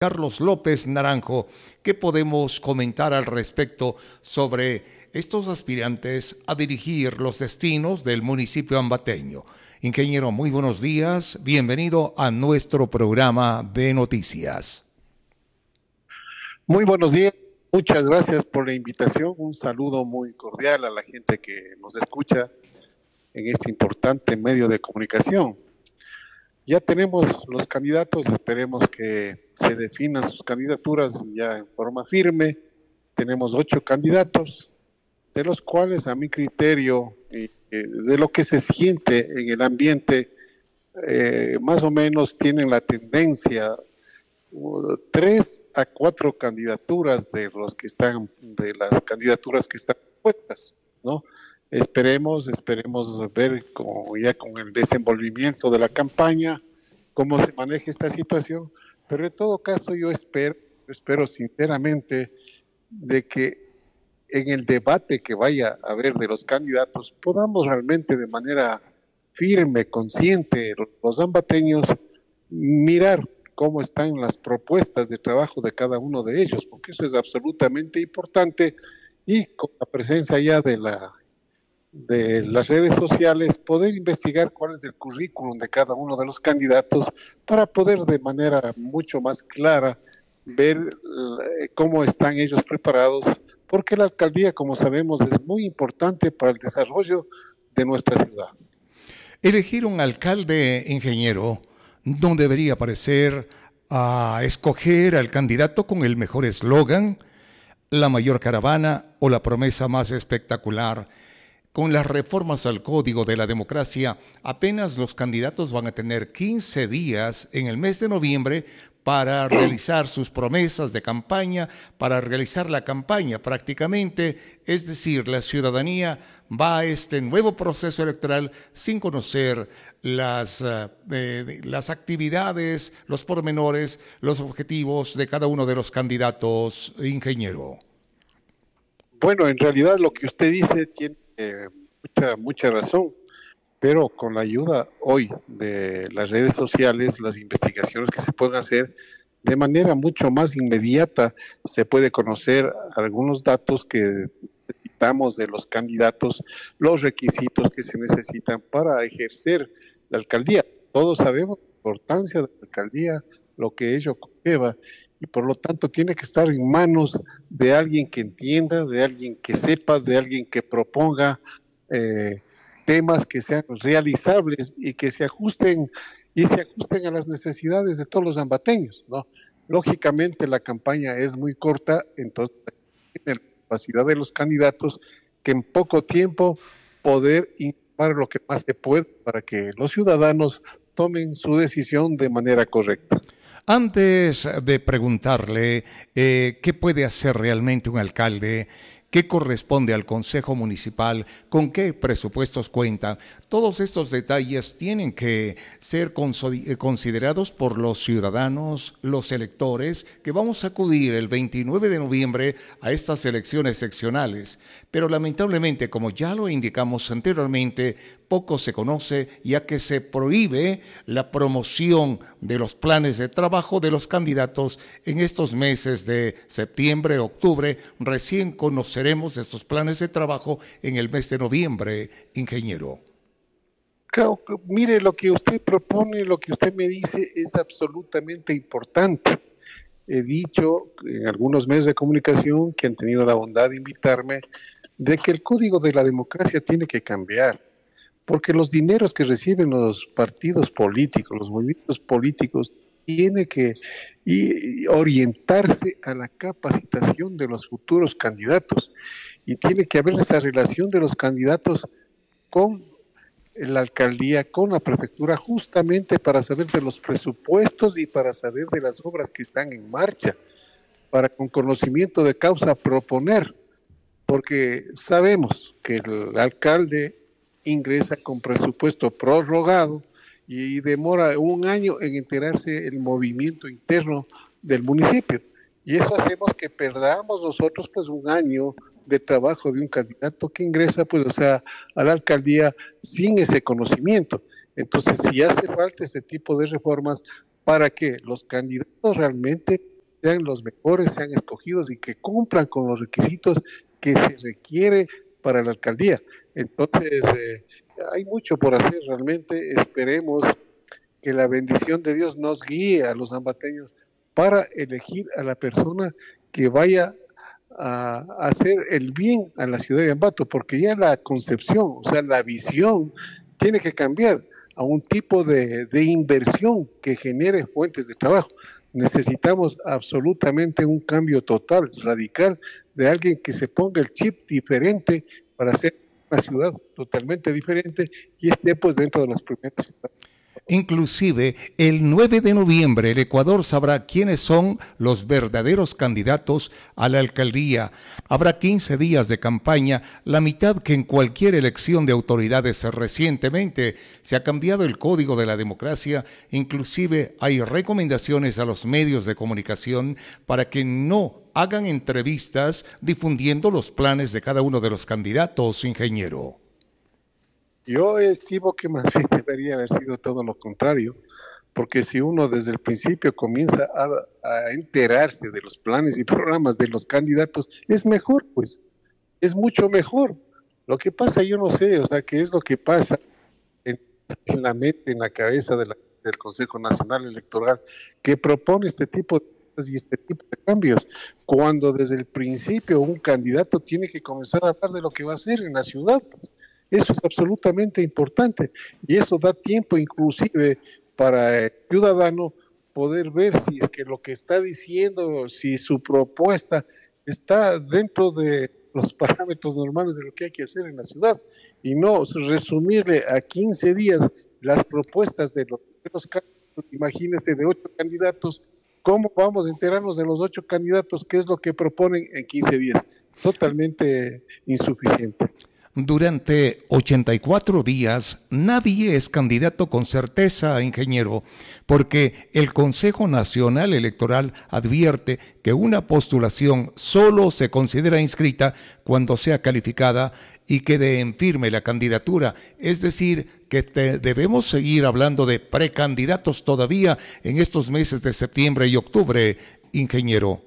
Carlos López Naranjo. ¿Qué podemos comentar al respecto sobre estos aspirantes a dirigir los destinos del municipio ambateño? Ingeniero, muy buenos días. Bienvenido a nuestro programa de noticias. Muy buenos días. Muchas gracias por la invitación. Un saludo muy cordial a la gente que nos escucha en este importante medio de comunicación. Ya tenemos los candidatos, esperemos que se definan sus candidaturas ya en forma firme. Tenemos 8 candidatos, de los cuales a mi criterio, de lo que se siente en el ambiente, más o menos tienen la tendencia 3 a 4 candidaturas de las candidaturas que están puestas, ¿no? Esperemos ver ya con el desenvolvimiento de la campaña cómo se maneja esta situación, pero en todo caso yo espero sinceramente de que en el debate que vaya a haber de los candidatos podamos realmente de manera firme, consciente, los ambateños, mirar cómo están las propuestas de trabajo de cada uno de ellos, porque eso es absolutamente importante, y con la presencia ya de las redes sociales, poder investigar cuál es el currículum de cada uno de los candidatos para poder de manera mucho más clara ver cómo están ellos preparados, porque la alcaldía, como sabemos, es muy importante para el desarrollo de nuestra ciudad. Elegir un alcalde, ingeniero, no debería parecer a escoger al candidato con el mejor eslogan, la mayor caravana o la promesa más espectacular. Con las reformas al Código de la Democracia, apenas los candidatos van a tener 15 días en el mes de noviembre para realizar sus promesas de campaña, para realizar la campaña prácticamente. Es decir, la ciudadanía va a este nuevo proceso electoral sin conocer las actividades, los pormenores, los objetivos de cada uno de los candidatos, ingeniero. Bueno, en realidad lo que usted dice tiene mucha razón, pero con la ayuda hoy de las redes sociales, las investigaciones que se pueden hacer de manera mucho más inmediata, se puede conocer algunos datos que necesitamos de los candidatos, los requisitos que se necesitan para ejercer la alcaldía. Todos sabemos la importancia de la alcaldía, lo que ello conlleva, y por lo tanto tiene que estar en manos de alguien que entienda, de alguien que sepa, de alguien que proponga temas que sean realizables y que se ajusten a las necesidades de todos los ambateños, ¿no? Lógicamente la campaña es muy corta, entonces tiene la capacidad de los candidatos que en poco tiempo poder informar lo que más se puede para que los ciudadanos tomen su decisión de manera correcta. Antes de preguntarle qué puede hacer realmente un alcalde, qué corresponde al Consejo Municipal, con qué presupuestos cuenta, todos estos detalles tienen que ser considerados por los ciudadanos, los electores, que vamos a acudir el 29 de noviembre a estas elecciones seccionales. Pero lamentablemente, como ya lo indicamos anteriormente, poco se conoce, ya que se prohíbe la promoción de los planes de trabajo de los candidatos en estos meses de septiembre, octubre. Recién conoceremos estos planes de trabajo en el mes de noviembre, ingeniero. Claro, mire, lo que usted propone, lo que usted me dice es absolutamente importante. He dicho en algunos medios de comunicación que han tenido la bondad de invitarme de que el Código de la Democracia tiene que cambiar, porque los dineros que reciben los partidos políticos, los movimientos políticos, tiene que orientarse a la capacitación de los futuros candidatos, y tiene que haber esa relación de los candidatos con la alcaldía, con la prefectura, justamente para saber de los presupuestos y para saber de las obras que están en marcha, para con conocimiento de causa proponer, porque sabemos que el alcalde ingresa con presupuesto prorrogado y demora un año en enterarse el movimiento interno del municipio, y eso hacemos que perdamos nosotros pues un año de trabajo de un candidato que ingresa pues, o sea, a la alcaldía sin ese conocimiento. Entonces, si hace falta ese tipo de reformas para que los candidatos realmente sean los mejores, sean escogidos y que cumplan con los requisitos que se requiere para la alcaldía. Entonces, hay mucho por hacer realmente. Esperemos que la bendición de Dios nos guíe a los ambateños para elegir a la persona que vaya a hacer el bien a la ciudad de Ambato, porque ya la concepción, o sea, la visión tiene que cambiar a un tipo de inversión que genere fuentes de trabajo. Necesitamos absolutamente un cambio total, radical, de alguien que se ponga el chip diferente para hacer una ciudad totalmente diferente y esté pues dentro de las primeras ciudades. Inclusive, el 9 de noviembre el Ecuador sabrá quiénes son los verdaderos candidatos a la alcaldía. Habrá 15 días de campaña, la mitad que en cualquier elección de autoridades recientemente. Se ha cambiado el código de la democracia, inclusive hay recomendaciones a los medios de comunicación para que no hagan entrevistas difundiendo los planes de cada uno de los candidatos, ingeniero. Yo estimo que más bien debería haber sido todo lo contrario, porque si uno desde el principio comienza a enterarse de los planes y programas de los candidatos, es mejor, pues, es mucho mejor. Lo que pasa, yo no sé, o sea, qué es lo que pasa en la mente, en la cabeza del Consejo Nacional Electoral, que propone este tipo de cosas y este tipo de cambios, cuando desde el principio un candidato tiene que comenzar a hablar de lo que va a hacer en la ciudad. Eso es absolutamente importante y eso da tiempo inclusive para el ciudadano poder ver si es que lo que está diciendo, si su propuesta está dentro de los parámetros normales de lo que hay que hacer en la ciudad y no resumirle a 15 días las propuestas de los candidatos. Imagínese de 8 candidatos, ¿cómo vamos a enterarnos de los 8 candidatos? ¿Qué es lo que proponen en 15 días? Totalmente insuficiente. Durante 84 días nadie es candidato con certeza, ingeniero, porque el Consejo Nacional Electoral advierte que una postulación solo se considera inscrita cuando sea calificada y quede en firme la candidatura. Es decir, que debemos seguir hablando de precandidatos todavía en estos meses de septiembre y octubre, ingeniero.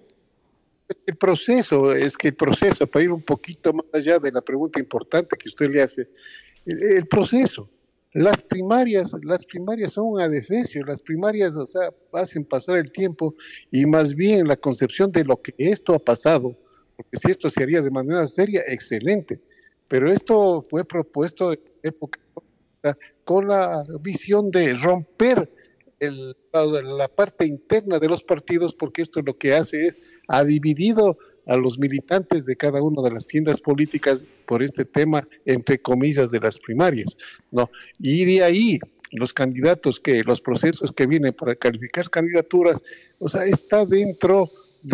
El proceso, para ir un poquito más allá de la pregunta importante que usted le hace, el proceso, las primarias son un adefesio, las primarias, o sea, hacen pasar el tiempo y más bien la concepción de lo que esto ha pasado, porque si esto se haría de manera seria, excelente, pero esto fue propuesto en época con la visión de romper la parte interna de los partidos, porque esto lo que hace es ha dividido a los militantes de cada una de las tiendas políticas por este tema, entre comillas, de las primarias, ¿no? Y de ahí los candidatos, los procesos que vienen para calificar candidaturas, o sea, está dentro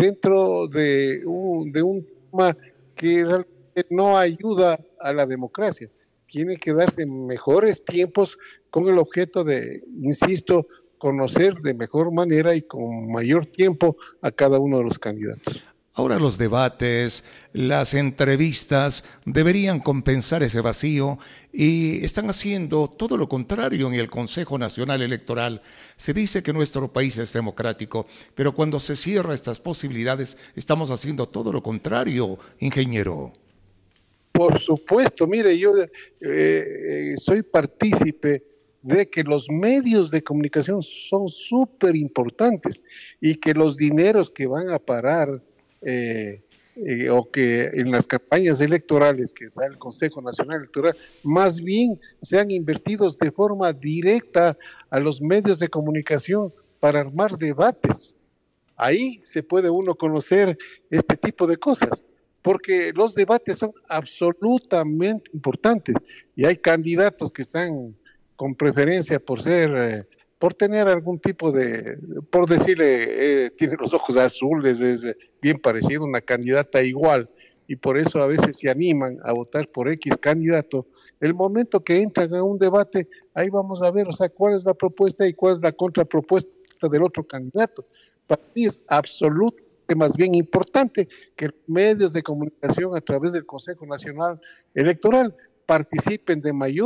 de un tema que realmente no ayuda a la democracia. Tiene que darse mejores tiempos con el objeto de, insisto, conocer de mejor manera y con mayor tiempo a cada uno de los candidatos. Ahora los debates, las entrevistas deberían compensar ese vacío y están haciendo todo lo contrario en el Consejo Nacional Electoral. Se dice que nuestro país es democrático, pero cuando se cierran estas posibilidades estamos haciendo todo lo contrario, ingeniero. Por supuesto, mire, yo soy partícipe de que los medios de comunicación son súper importantes y que los dineros que van a parar o que en las campañas electorales que da el Consejo Nacional Electoral, más bien sean invertidos de forma directa a los medios de comunicación para armar debates. Ahí se puede uno conocer este tipo de cosas, porque los debates son absolutamente importantes y hay candidatos que están con preferencia por tener algún tipo por decirle, tiene los ojos azules, es bien parecido a una candidata igual, y por eso a veces se animan a votar por X candidato. El momento que entran a un debate, ahí vamos a ver, o sea, cuál es la propuesta y cuál es la contrapropuesta del otro candidato. Para mí es absolutamente más bien importante que los medios de comunicación a través del Consejo Nacional Electoral participen de mayor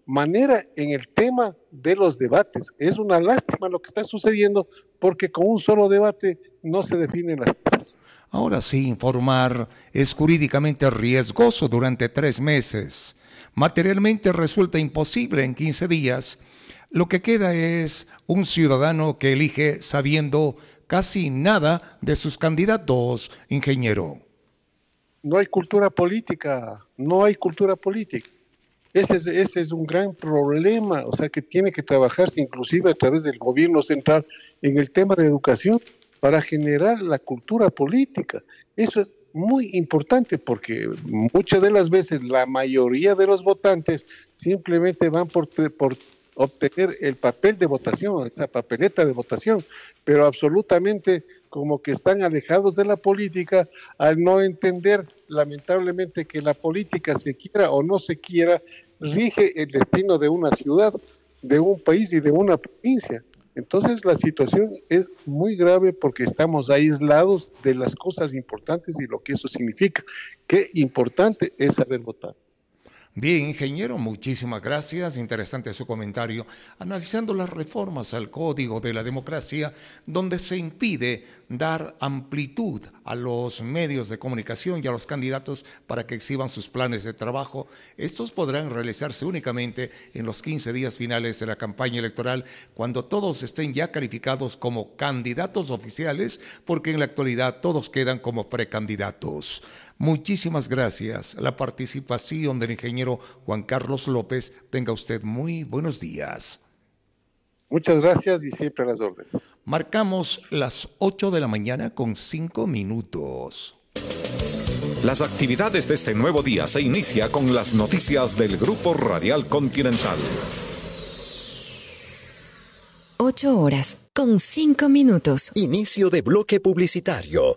manera en el tema de los debates. Es una lástima lo que está sucediendo porque con un solo debate no se definen las cosas. Ahora sí, informar es jurídicamente riesgoso durante 3 meses. Materialmente resulta imposible en 15 días. Lo que queda es un ciudadano que elige sabiendo casi nada de sus candidatos, ingeniero. No hay cultura política, no hay cultura política. Ese es un gran problema, o sea que tiene que trabajarse inclusive a través del gobierno central en el tema de educación para generar la cultura política. Eso es muy importante porque muchas de las veces la mayoría de los votantes simplemente van por obtener el papel de votación, esa papeleta de votación, pero absolutamente como que están alejados de la política al no entender lamentablemente que la política, se quiera o no se quiera, rige el destino de una ciudad, de un país y de una provincia. Entonces la situación es muy grave porque estamos aislados de las cosas importantes y lo que eso significa. Qué importante es saber votar. Bien, ingeniero, muchísimas gracias. Interesante su comentario. Analizando las reformas al Código de la Democracia, donde se impide dar amplitud a los medios de comunicación y a los candidatos para que exhiban sus planes de trabajo. Estos podrán realizarse únicamente en los 15 días finales de la campaña electoral, cuando todos estén ya calificados como candidatos oficiales, porque en la actualidad todos quedan como precandidatos. Muchísimas gracias. La participación del ingeniero Juan Carlos López. Tenga usted muy buenos días. Muchas gracias y siempre a las órdenes. Marcamos las 8 de la mañana con 5 minutos. Las actividades de este nuevo día se inicia con las noticias del Grupo Radial Continental. 8 horas con 5 minutos. Inicio de bloque publicitario.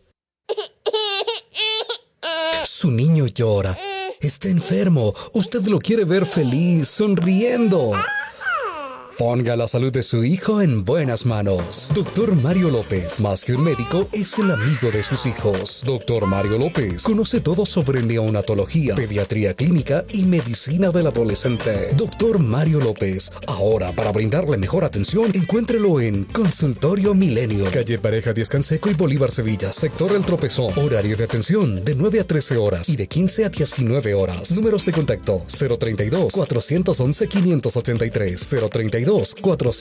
Su niño llora. Está enfermo. Usted lo quiere ver feliz, sonriendo. Ponga la salud de su hijo en buenas manos. Doctor Mario López, más que un médico, es el amigo de sus hijos. Doctor Mario López conoce todo sobre neonatología, pediatría clínica y medicina del adolescente. Doctor Mario López, ahora para brindarle mejor atención, encuéntrelo en Consultorio Milenio, calle Pareja Díaz Canseco y Bolívar Sevilla, sector El Tropezón. Horario de atención de 9 a 13 horas y de 15 a 19 horas. Números de contacto 032-411-583,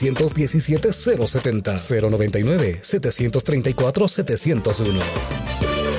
032-417-070, 099-734-701.